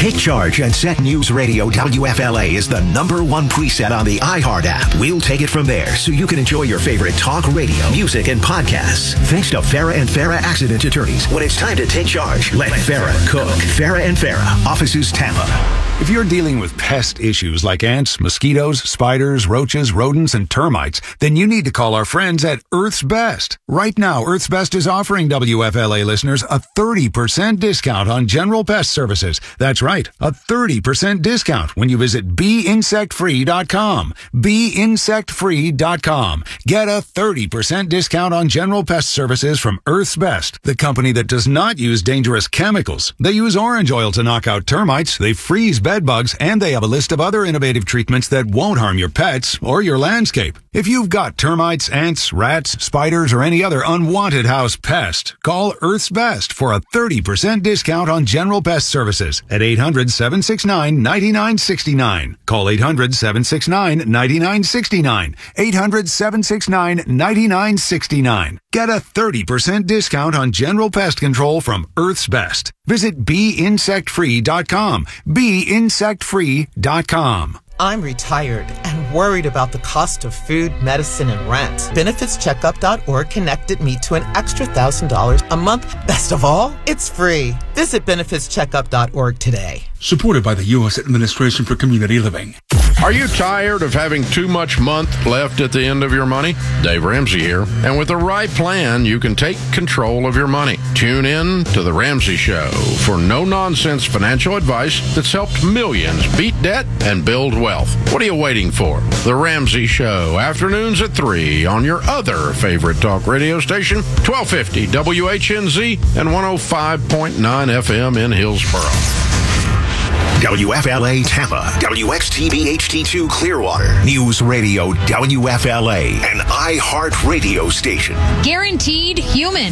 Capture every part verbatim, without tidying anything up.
Take charge and set News Radio W F L A as the number one preset on the iHeart app. We'll take it from there so you can enjoy your favorite talk radio, music, and podcasts. Thanks to Farah and Farah Accident Attorneys. When it's time to take charge, let Farah cook. Farah and Farah, offices Tampa. If you're dealing with pest issues like ants, mosquitoes, spiders, roaches, rodents, and termites, then you need to call our friends at Earth's Best. Right now, Earth's Best is offering W F L A listeners a thirty percent discount on general pest services. That's right, a thirty percent discount when you visit bee insect free dot com. bee insect free dot com. Get a thirty percent discount on general pest services from Earth's Best, the company that does not use dangerous chemicals. They use orange oil to knock out termites, they freeze bed bugs, and they have a list of other innovative treatments that won't harm your pets or your landscape. If you've got termites, ants, rats, spiders, or any other unwanted house pest, call Earth's Best for a thirty percent discount on general pest services at eight hundred, seven six nine, nine nine six nine. Call eight hundred, seven six nine, nine nine six nine. eight hundred, seven six nine, nine nine six nine. Get a thirty percent discount on general pest control from Earth's Best. Visit bee insect free dot com. bee insect free dot com. I'm retired and worried about the cost of food, medicine, and rent. benefits checkup dot org connected me to an extra one thousand dollars a month. Best of all, it's free. Visit benefits checkup dot org today. Supported by the U S Administration for Community Living. Are you tired of having too much month left at the end of your money? Dave Ramsey here. And with the right plan, you can take control of your money. Tune in to The Ramsey Show for no-nonsense financial advice that's helped millions beat debt and build wealth. What are you waiting for? The Ramsey Show, afternoons at three on your other favorite talk radio station, twelve fifty W H N Z and one oh five point nine F M in Hillsborough. W F L A Tampa, W X T B H D two Clearwater, News Radio W F L A, an iHeart radio station. Guaranteed human.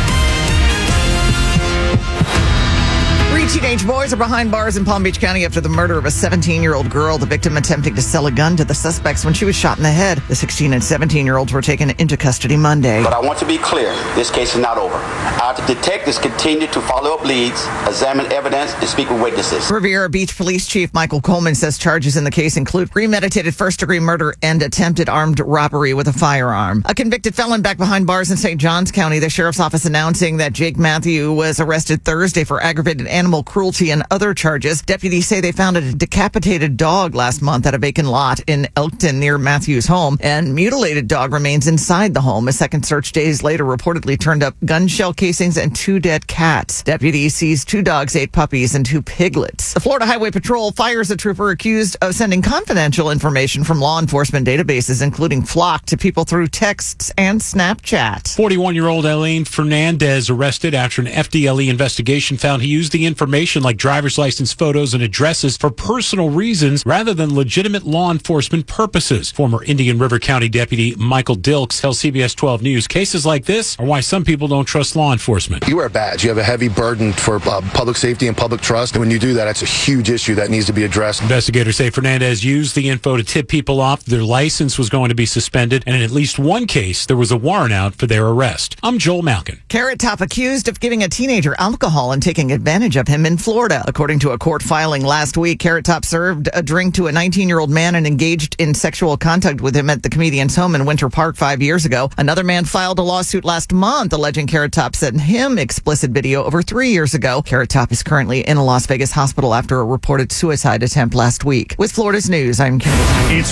Three teenage boys are behind bars in Palm Beach County after the murder of a seventeen-year-old girl, the victim attempting to sell a gun to the suspects when she was shot in the head. The sixteen and seventeen-year-olds were taken into custody Monday. But I want to be clear, this case is not over. Our detectives continue to follow up leads, examine evidence, and speak with witnesses. Riviera Beach Police Chief Michael Coleman says charges in the case include premeditated first-degree murder and attempted armed robbery with a firearm. A convicted felon back behind bars in Saint Johns County, the sheriff's office announcing that Jake Matthew was arrested Thursday for aggravated animal cruelty and other charges. Deputies say they found a decapitated dog last month at a vacant lot in Elkton near Matthew's home, and mutilated dog remains inside the home. A second search days later reportedly turned up gun shell casings and two dead cats. Deputies seized two dogs, eight puppies, and two piglets. The Florida Highway Patrol fires a trooper accused of sending confidential information from law enforcement databases, including Flock, to people through texts and Snapchat. forty-one-year-old Elaine Fernandez arrested after an F D L E investigation found he used the information like driver's license photos and addresses for personal reasons rather than legitimate law enforcement purposes. Former Indian River County Deputy Michael Dilks tells C B S twelve News cases like this are why some people don't trust law enforcement. You wear a badge. You have a heavy burden for uh, public safety and public trust. And when you do that, it's a huge issue that needs to be addressed. Investigators say Fernandez used the info to tip people off their license was going to be suspended. And in at least one case, there was a warrant out for their arrest. I'm Joel Malkin. Carrot Top accused of giving a teenager alcohol and taking advantage of him in Florida. According to a court filing last week, Carrot Top served a drink to a nineteen-year-old man and engaged in sexual contact with him at the comedian's home in Winter Park five years ago. Another man filed a lawsuit last month alleging Carrot Top sent him explicit video over three years ago. Carrot Top is currently in a Las Vegas hospital after a reported suicide attempt last week. With Florida's News, I'm Kimberly.